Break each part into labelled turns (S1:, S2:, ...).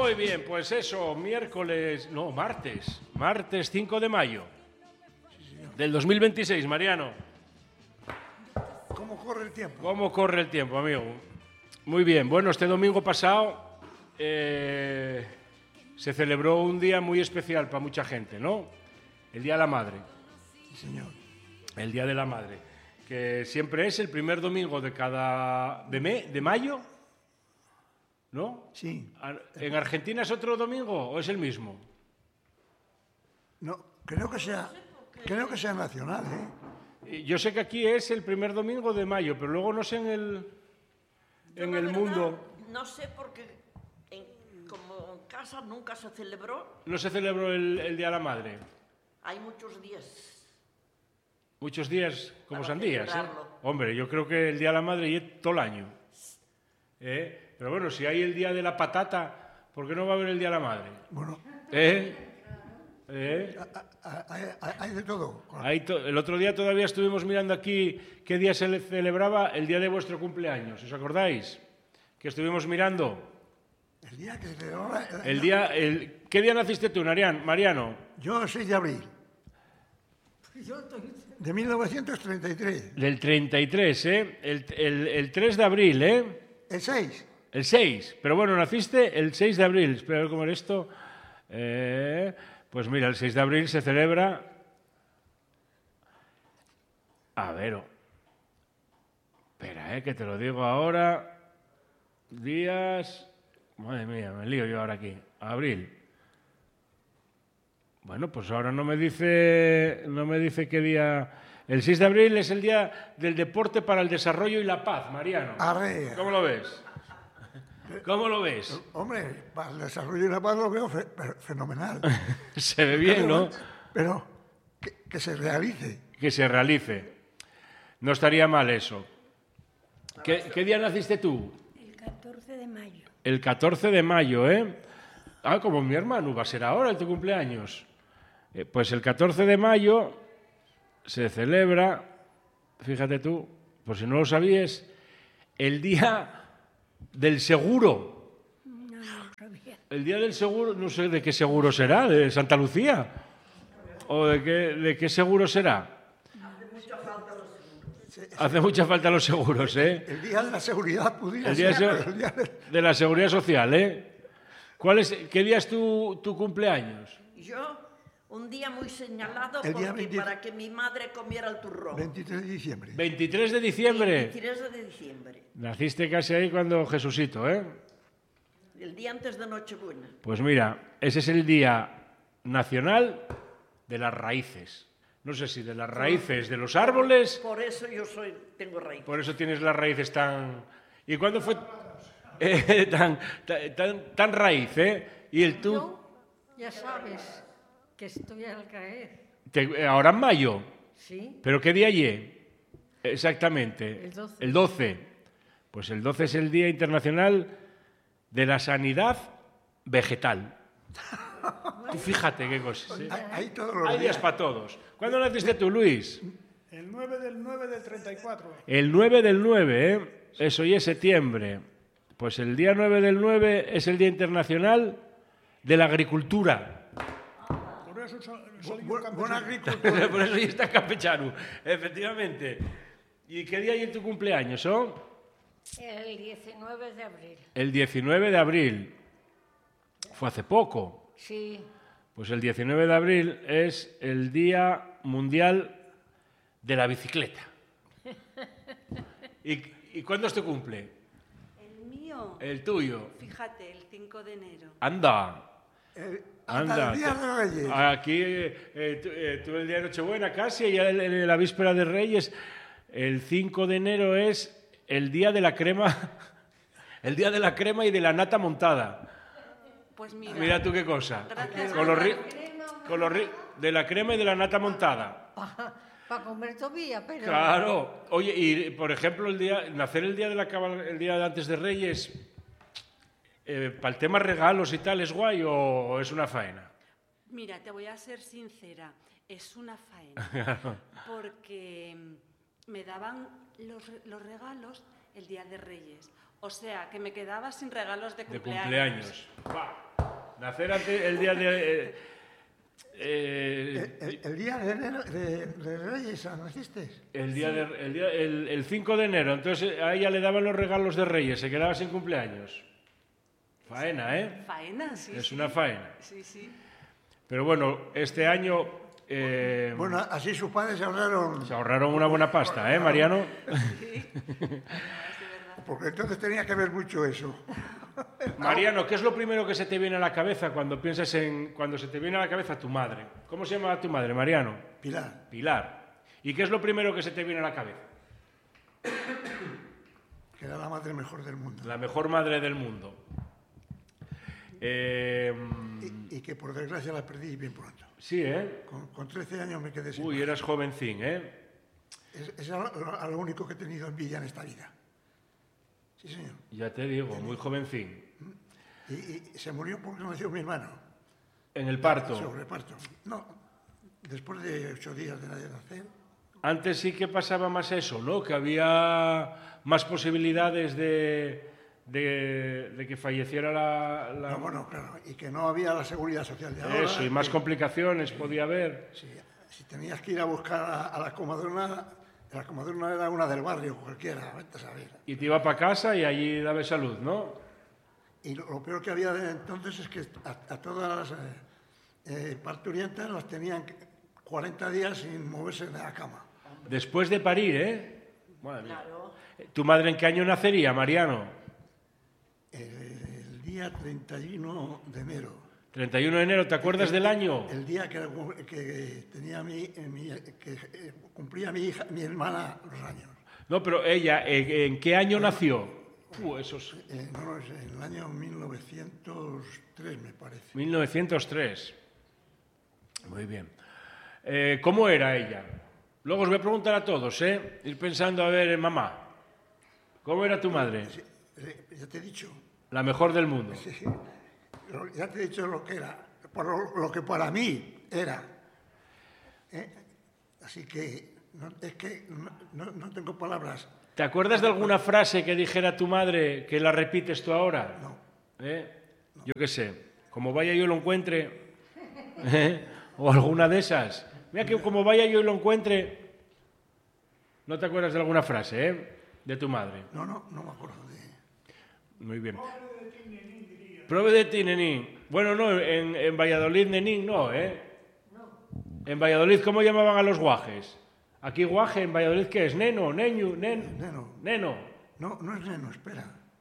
S1: Muy bien, pues eso, martes 5 de mayo del 2026, Mariano.
S2: ¿Cómo corre el tiempo?
S1: ¿Cómo corre el tiempo, amigo? Muy bien, bueno, este domingo pasado se celebró un día muy especial para mucha gente, ¿no? El Día de la Madre.
S2: Sí, señor.
S1: El Día de la Madre, que siempre es el primer domingo de mayo, ¿no?
S2: Sí.
S1: ¿En Argentina es otro domingo o es el mismo?
S2: No, creo que sea nacional, ¿eh?
S1: Yo sé que aquí es el primer domingo de mayo, pero luego no sé en el mundo.
S3: No sé porque como en casa nunca se celebró.
S1: ¿No se celebró el Día de la Madre?
S3: Hay muchos días.
S1: Muchos días como
S3: Para
S1: sandías, ¿eh?
S3: celebrarlo.
S1: Hombre, yo creo que el Día de la Madre es todo el año. Pero bueno, si hay el Día de la Patata, ¿por qué no va a haber el Día de la Madre?
S2: Bueno, hay de todo.
S1: El otro día todavía estuvimos mirando aquí qué día se celebraba el día de vuestro cumpleaños. ¿Os acordáis? Que estuvimos mirando.
S2: El día que se celebraba...
S1: ¿Qué día naciste tú, Mariano?
S2: Yo, el 6 de abril. De 1933.
S1: Del 33, ¿eh? El 3 de abril, ¿eh?
S2: El 6.
S1: El 6. Pero bueno, naciste el 6 de abril. Espera a ver cómo era esto. Pues mira, el 6 de abril se celebra... A ver... Espera, que te lo digo ahora. Días... Madre mía, me lío yo ahora aquí. Abril. Bueno, pues ahora no me dice qué día... El 6 de abril es el Día del Deporte para el Desarrollo y la Paz, Mariano.
S2: Arre.
S1: ¿Cómo lo ves? ¿Cómo lo ves?
S2: Hombre, para el desarrollo y la paz lo veo fenomenal.
S1: Se ve bien, ¿no?
S2: Pero que se realice.
S1: Que se realice. No estaría mal eso. ¿Qué día naciste tú?
S4: El 14 de mayo.
S1: El 14 de mayo, ¿eh? Ah, como mi hermano, va a ser ahora el tu cumpleaños. Pues el 14 de mayo se celebra, fíjate tú, por si no lo sabías, el Día del Seguro.
S4: No lo sabía.
S1: El Día del Seguro, no sé de qué seguro será, de Santa Lucía. ¿O de qué seguro será? Hace mucha falta los seguros, ¿eh?
S2: El día de la seguridad pudiera
S1: El día
S2: ser.
S1: de la Seguridad Social, ¿eh? ¿Qué día es tu cumpleaños?
S3: Yo, un día muy señalado
S2: El día
S3: porque para que mi madre comiera el turrón.
S2: 23 de diciembre.
S1: 23 de diciembre.
S3: 23 de diciembre.
S1: Naciste casi ahí cuando Jesucito, ¿eh?
S3: El día antes de Nochebuena.
S1: Pues mira, ese es el Día Nacional de las Raíces. No sé si de las raíces de los árboles.
S3: Por eso yo tengo raíz.
S1: Por eso tienes las raíces tan... ¿Y cuándo fue tan raíz, eh? Y el tú...
S4: Yo, ya sabes que estoy al caer.
S1: Ahora en mayo.
S4: Sí.
S1: ¿Pero qué día llegue? Exactamente.
S4: El 12.
S1: El 12. Pues el 12 es el Día Internacional de la Sanidad Vegetal. Tú fíjate qué cosas, ¿eh?
S2: Hay todos los
S1: Hay días para todos. ¿Cuándo naciste tú, Luis?
S5: El 9 del 9 del 34.
S1: El 9 del 9, ¿eh? Eso ya es septiembre. Pues el día 9 del 9 es el Día Internacional de la Agricultura.
S5: Por eso
S2: Buen agricultor.
S1: Por eso ya está campechano, efectivamente. ¿Y qué día es tu cumpleaños,
S4: El 19 de abril.
S1: El 19 de abril. Fue hace poco.
S4: Sí.
S1: Pues el 19 de abril es el Día Mundial de la Bicicleta. ¿Y cuándo es tu cumple?
S6: El mío,
S1: El tuyo.
S6: fíjate, el 5 de enero.
S1: Anda.
S2: Hasta el Día de Reyes.
S1: Aquí, tú el día de Nochebuena casi, y ya la víspera de Reyes. El 5 de enero es el día de la crema, el día de la crema y de la nata montada.
S6: Pues mira,
S1: Mira tú qué cosa.
S6: Gracias.
S1: De la crema y de la nata montada.
S4: Para comer todavía, pero...
S1: Claro. Oye, y por ejemplo, nacer el día de antes de Reyes, para el tema regalos y tal, ¿es guay o es una faena?
S6: mira, te voy a ser sincera, es una faena, porque me daban los regalos el día de Reyes, o sea, que me quedaba sin regalos de cumpleaños.
S1: Va. Nacer el día de...
S2: El día de enero de Reyes, ¿naciste?
S1: El 5 de enero, entonces a ella le daban los regalos de Reyes, se quedaba sin cumpleaños. Faena, ¿eh?
S6: Faena, sí.
S1: Es
S6: sí.
S1: una faena.
S6: Sí, sí.
S1: Pero bueno, este año...
S2: Bueno, así sus padres se ahorraron,
S1: se ahorraron una buena pasta, ¿eh, Mariano?
S2: porque entonces tenía que ver mucho eso.
S1: Mariano, ¿qué es lo primero que se te viene a la cabeza cuando piensas cuando se te viene a la cabeza tu madre? ¿Cómo se llama tu madre, Mariano?
S2: Pilar,
S1: Pilar. ¿Y qué es lo primero que se te viene a la cabeza?
S2: que era la madre mejor del mundo.
S1: La mejor madre del mundo.
S2: Y que por desgracia la perdí bien pronto.
S1: Sí, ¿eh?
S2: Con 13 años me quedé sin
S1: Uy,
S2: madre.
S1: eras jovencín, ¿eh?
S2: Es a lo único que he tenido en Villa en esta vida. Sí, señor.
S1: Ya te digo, muy jovencín.
S2: Y se murió porque nació mi hermano.
S1: En el parto.
S2: Sobre parto. No, después de 8 días de nacer.
S1: Antes sí que pasaba más eso, ¿no? Que había más posibilidades de que falleciera la...
S2: No, bueno, claro, y que no había la seguridad social de ahora.
S1: Eso, y más complicaciones podía haber.
S2: Si tenías que ir a buscar a la comadrona era una del barrio, cualquiera, vete a saber.
S1: Y te iba para casa y allí daba salud, ¿no?
S2: Y lo peor que había de entonces es que a todas las parturientas las tenían 40 días sin moverse de la cama.
S1: Después de parir, ¿eh? Madre mía.
S3: Claro.
S1: ¿Tu madre en qué año nacería, Mariano?
S2: El día 31 de enero.
S1: 31 de enero, ¿te acuerdas del año?
S2: El día que tenía que cumplía mi hermana los años.
S1: No, pero ella, ¿en qué año nació? Esos...
S2: No, en el año 1903, me parece.
S1: 1903. Muy bien. ¿Cómo era ella? Luego os voy a preguntar a todos, ¿eh? Ir pensando, a ver, mamá, ¿cómo era tu madre?
S2: Ya te he dicho.
S1: La mejor del mundo.
S2: Ya te he dicho lo que era, por lo que para mí era. Así que no tengo palabras.
S1: ¿Te acuerdas de alguna frase que dijera tu madre que la repites tú ahora?
S2: No.
S1: Yo qué sé, como vaya yo lo encuentre, o alguna de esas. Mira que como vaya yo y lo encuentre, ¿no te acuerdas de alguna frase, de tu madre?
S2: No me acuerdo de...
S1: Muy bien. Prove de ti, nenín. Bueno, no, en Valladolid, nenín, no, ¿eh? En Valladolid, ¿cómo llamaban a los guajes? Aquí guaje, en Valladolid, ¿qué es? Neno, neño,
S2: Neno.
S1: neno.
S2: No es neno, espera.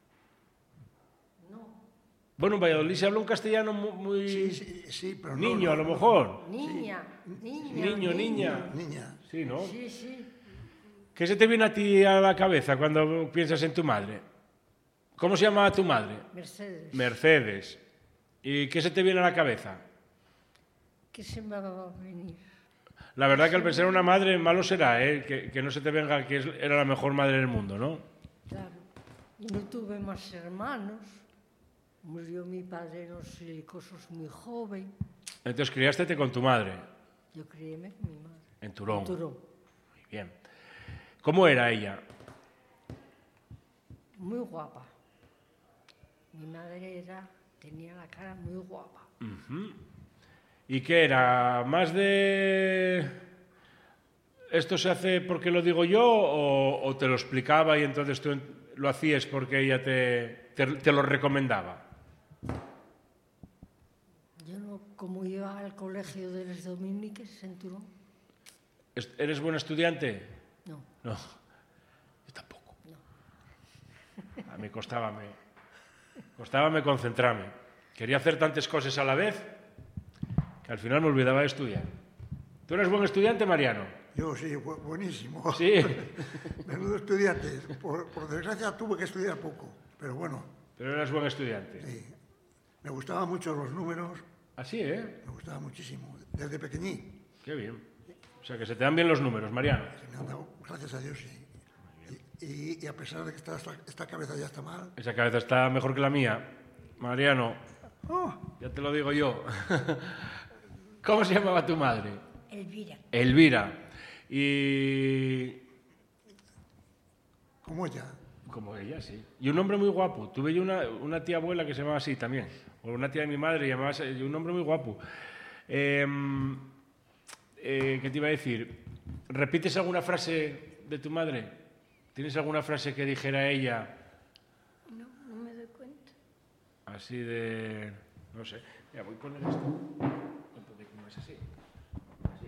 S1: Bueno, en Valladolid se habla un castellano muy...
S2: Sí, pero no...
S1: Niño, a lo mejor.
S4: Niña,
S1: Niño, niña.
S2: Niña.
S1: Sí, ¿no?
S4: Sí, sí.
S1: ¿Qué se te viene a ti a la cabeza cuando piensas en tu madre? ¿Cómo se llamaba tu madre?
S4: Mercedes.
S1: Mercedes. ¿Y qué se te viene a la cabeza?
S4: ¿Qué se me va a venir?
S1: La verdad que al pensar en una madre, malo será, que no se te venga que era la mejor madre del mundo, ¿no?
S4: Claro. Y no tuve más hermanos. Murió mi padre en los silicosos muy joven.
S1: Entonces criástete con tu madre,
S4: Yo criéme con mi madre.
S1: en Turón.
S4: En Turón.
S1: Muy bien. ¿Cómo era ella?
S4: Muy guapa. Mi madre tenía la cara muy guapa.
S1: ¿Y qué era? ¿Más de esto se hace porque lo digo yo o te lo explicaba y entonces tú lo hacías porque ella te lo recomendaba?
S4: Yo no, como iba al colegio de los dominiques en Turón.
S1: ¿Eres buen estudiante?
S4: No.
S1: No, yo tampoco. A mí costábame concentrarme. Quería hacer tantas cosas a la vez que al final me olvidaba de estudiar. ¿Tú eres buen estudiante, Mariano?
S2: Yo sí, buenísimo.
S1: Sí.
S2: Menudo estudiante. Por desgracia tuve que estudiar poco, pero bueno.
S1: Pero eras buen estudiante.
S2: Sí. Me gustaban mucho los números,
S1: Así, ¿eh?
S2: me gustaba muchísimo, desde pequeñín.
S1: Qué bien. O sea, que se te dan bien los números, Mariano.
S2: Se me han dado, gracias a Dios, sí. Y a pesar de que esta cabeza ya está mal.
S1: Esa cabeza está mejor que la mía. Mariano, ya te lo digo yo. ¿Cómo se llamaba tu madre?
S4: Elvira.
S1: Elvira. Y...
S2: Como ella.
S1: Como ella, sí. Y un hombre muy guapo. Tuve yo una tía abuela que se llamaba así también. O una tía de mi madre llamaba así, y un hombre muy guapo. ¿Qué te iba a decir? ¿Repites alguna frase de tu madre? ¿Tienes alguna frase que dijera ella?
S4: No, no me doy cuenta.
S1: Así de... no sé. Mira, voy a poner esto. Entonces, ¿cómo es así? Así.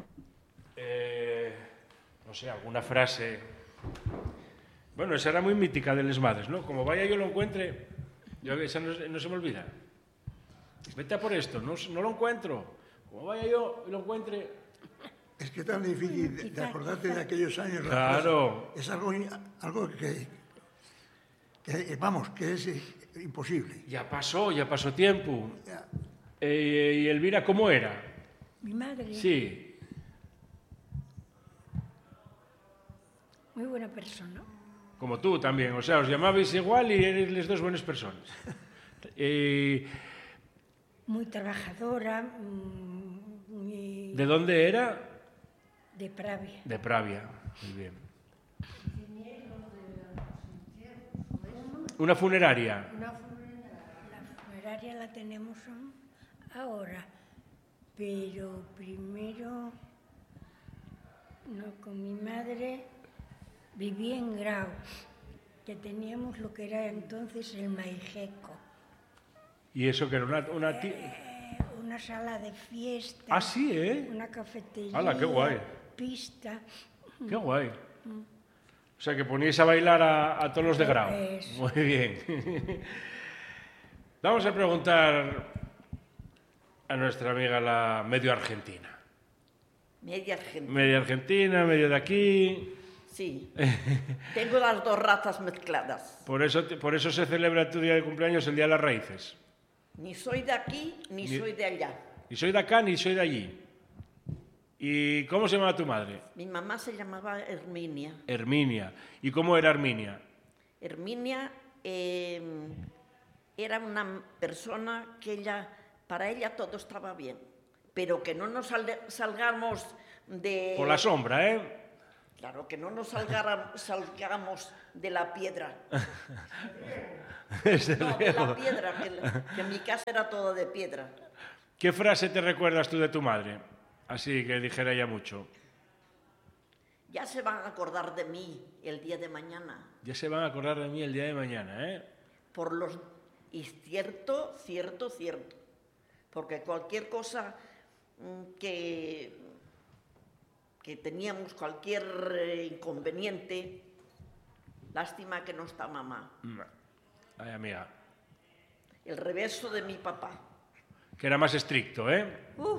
S1: No sé, alguna frase... Bueno, esa era muy mítica de las madres, ¿no? Como vaya yo lo encuentre, esa no se me olvida. Vete a por esto, no lo encuentro. Como vaya yo y lo encuentre...
S2: Es que es tan difícil de acordarte de aquellos años.
S1: Claro.
S2: Es algo que vamos, que es imposible.
S1: Ya pasó tiempo.
S2: Ya.
S1: ¿Y Elvira cómo era?
S4: Mi madre,
S1: Sí.
S4: muy buena persona.
S1: Como tú también. O sea, os llamabais igual y eres las dos buenas personas.
S4: Muy trabajadora, muy
S1: ¿De dónde era?
S4: de Pravia.
S1: De Pravia. Muy bien. Una funeraria.
S4: La funeraria la tenemos ahora, pero primero, no, con mi madre viví en Grau, que teníamos lo que era entonces el Maijeco,
S1: ¿Y eso que era una
S4: una sala de fiesta,
S1: Ah, sí, ¿eh?
S4: una cafetería,
S1: ¡Hala, qué guay!
S4: pista.
S1: Qué guay. O sea, que poníais a bailar a todos los de Grau.
S4: Eso.
S1: Muy bien. Vamos a preguntar a nuestra amiga la medio argentina.
S3: Media argentina.
S1: Medio argentina, medio de aquí.
S3: Sí. Tengo las dos razas mezcladas.
S1: Por eso se celebra tu día de cumpleaños el Día de las Raíces.
S3: Ni soy de aquí, ni soy de allá.
S1: Ni soy de acá, ni soy de allí. ¿Y cómo se llamaba tu madre?
S3: Mi mamá se llamaba Herminia.
S1: Herminia. ¿Y cómo era Herminia?
S3: Herminia era una persona que para ella todo estaba bien, pero que no nos salgamos de...
S1: Por la sombra, ¿eh?
S3: Claro, que no nos salgamos de la piedra.
S1: Desde
S3: No, de
S1: luego.
S3: la piedra, que mi casa era toda de piedra.
S1: ¿Qué frase te recuerdas tú de tu madre? Así que dijera ella mucho.
S3: Ya se van a acordar de mí el día de mañana.
S1: Ya se van a acordar de mí el día de mañana, ¿eh?
S3: Y cierto. Porque cualquier cosa que teníamos, cualquier inconveniente, lástima que no está mamá.
S1: Ay, amiga.
S3: El reverso de mi papá.
S1: Que era más estricto, ¿eh?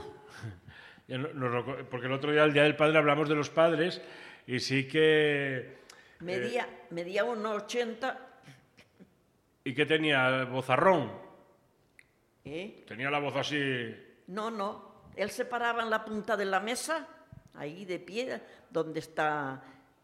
S1: Porque el otro día, el Día del Padre, hablamos de los padres y sí que...
S3: Medía 1,80.
S1: ¿Y qué tenía? ¿Vozarrón?
S3: ¿Eh?
S1: Tenía la voz así...
S3: No. Él se paraba en la punta de la mesa, ahí de pie, donde está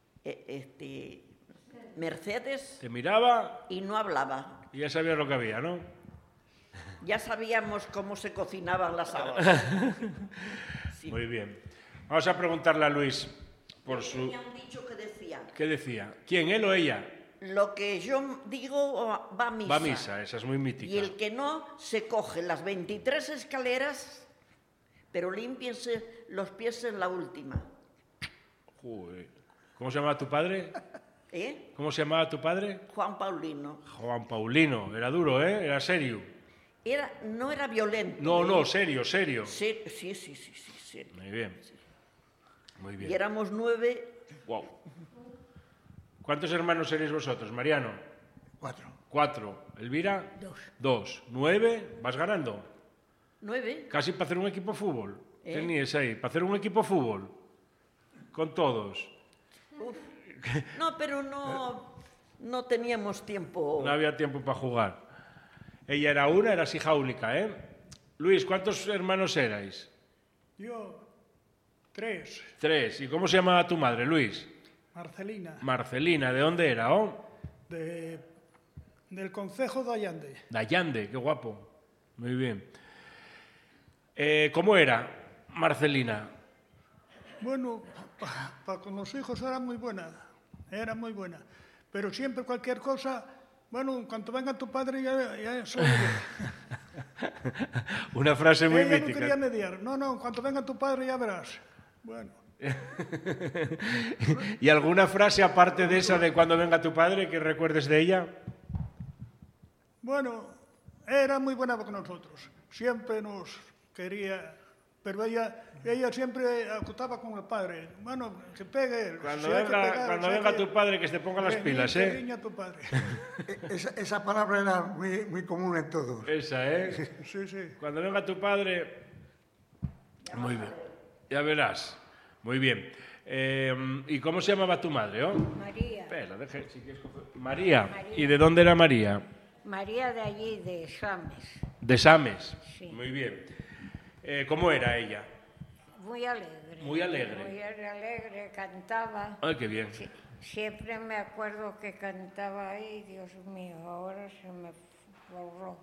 S3: Mercedes,
S1: Te miraba
S3: y no hablaba.
S1: y ya sabías lo que había, ¿no?
S3: Ya sabíamos cómo se cocinaban las habas. Sí.
S1: Muy bien. Vamos a preguntarle a Luis por su...
S3: Tenía un dicho que decía:
S1: ¿Qué decía? ¿Quién, él o ella?
S3: lo que yo digo va a misa.
S1: Va a misa, esa es muy mítica.
S3: Y el que no, se coge las 23 escaleras, pero límpiense los pies en la última.
S1: Joder. ¿Cómo se llamaba tu padre?
S3: ¿Eh?
S1: ¿Cómo se llamaba tu padre?
S3: Juan Paulino.
S1: Juan Paulino. Era duro, ¿eh? Era serio.
S3: No era violento.
S1: No, serio.
S3: Sí.
S1: Muy bien. Muy bien.
S3: Y éramos 9.
S1: Wow. ¿Cuántos hermanos seréis vosotros, Mariano?
S2: 4.
S1: 4. ¿Elvira?
S4: 2.
S1: 2. 9. Vas ganando.
S3: 9.
S1: Casi para hacer un equipo de fútbol.
S3: ¿Eh?
S1: Teníais ahí. Para hacer un equipo de fútbol. Con todos.
S3: No, pero no teníamos tiempo.
S1: No había tiempo para jugar. Ella era una, eras hija única, ¿eh? Luis, ¿cuántos hermanos erais?
S5: Yo, 3.
S1: 3. ¿Y cómo se llamaba tu madre, Luis?
S5: Marcelina,
S1: Marcelina. ¿De dónde era? Oh?
S5: del concejo de Allande.
S1: De Allande, qué guapo. Muy bien. ¿Cómo era Marcelina?
S5: Bueno, con los hijos era muy buena, pero siempre cualquier cosa, bueno, en cuanto venga tu padre ya soy
S1: Una frase muy
S5: Ella no
S1: mítica.
S5: quería mediar. No, en cuanto venga tu padre ya verás. Bueno,
S1: ¿Y alguna frase aparte de esa de cuando venga tu padre que recuerdes de ella?
S5: bueno, era muy buena con nosotros. Siempre nos quería, pero ella siempre acotaba con el padre. Bueno, que pegue él.
S1: Cuando
S5: Si hay que
S1: venga,
S5: pegar,
S1: cuando
S5: si hay
S1: venga
S5: que-
S1: tu padre, que se ponga las pilas, ¿eh?
S5: Cariño a tu padre.
S2: Esa palabra era muy común en todos.
S1: Esa, ¿eh?
S5: Sí.
S1: Cuando venga tu padre... Muy bien. Ya verás. Muy bien. ¿Y cómo se llamaba tu madre, oh?
S4: María.
S1: Espera, si quieres María.
S4: María.
S1: ¿Y de dónde era María?
S4: María de allí, de Sames.
S1: De Sames.
S4: Sí.
S1: Muy bien. ¿Cómo era ella?
S4: Muy alegre.
S1: Muy alegre.
S4: Muy alegre, cantaba.
S1: Ay, qué bien.
S4: Sí, siempre me acuerdo que cantaba ahí, Dios mío, ahora se me borró.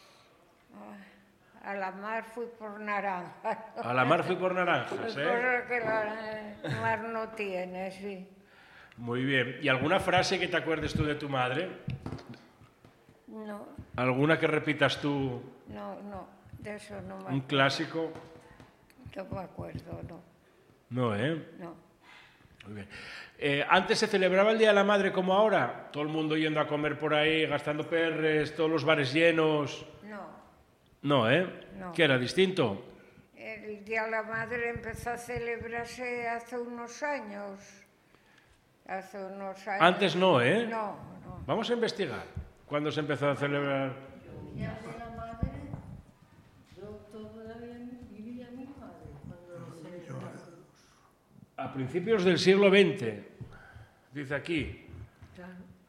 S4: A la mar fui por naranja.
S1: A la mar fui por naranjas, ¿eh?
S4: Cosa que la mar no tiene, sí.
S1: Muy bien. ¿Y alguna frase que te acuerdes tú de tu madre?
S4: No,
S1: ¿Alguna que repitas tú?
S4: no, de eso no
S1: ¿Un clásico?
S4: no me acuerdo, no,
S1: No, ¿eh?
S4: no.
S1: Muy bien. ¿Antes se celebraba el Día de la Madre como ahora? Todo el mundo yendo a comer por ahí, gastando perres, todos los bares llenos.
S4: No,
S1: No, ¿eh?
S4: No.
S1: ¿Que era distinto?
S4: el Día de la Madre empezó a celebrarse hace unos años. Hace unos años.
S1: Antes no, ¿eh?
S4: No.
S1: Vamos a investigar. ¿Cuándo se empezó a celebrar?
S4: Día de la Madre, yo todavía vivía mi madre cuando lo celebraba.
S1: A principios del siglo XX, dice aquí.
S4: Claro.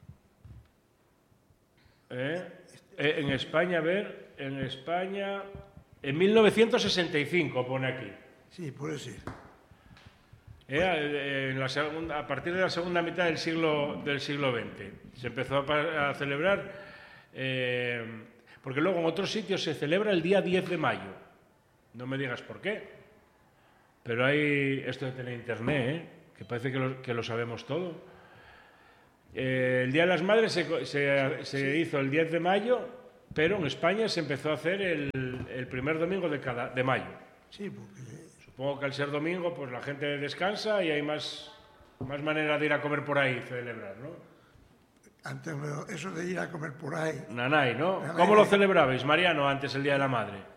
S1: En España, a ver, en España, en 1965 pone aquí.
S2: Sí, puede ser.
S1: A partir de la segunda mitad del siglo XX se empezó a celebrar, porque luego en otros sitios se celebra el día 10 de mayo. No me digas por qué, pero hay esto de tener internet, que parece que lo sabemos todo. El Día de las Madres se hizo el 10 de mayo, pero en España se empezó a hacer el primer domingo de mayo.
S2: Sí, porque
S1: Supongo que al ser domingo, pues la gente descansa y hay más manera de ir a comer por ahí y celebrar, ¿no?
S2: antes eso de ir a comer por ahí,
S1: Nanay, ¿no?
S2: Nanay.
S1: ¿Cómo lo celebrabais, Mariano, antes el Día de la Madre?